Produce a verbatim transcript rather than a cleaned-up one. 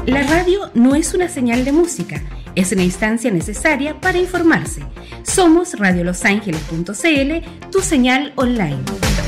La radio no es una señal de música, es una instancia necesaria para informarse. Somos radio los ángeles punto c l, tu señal online.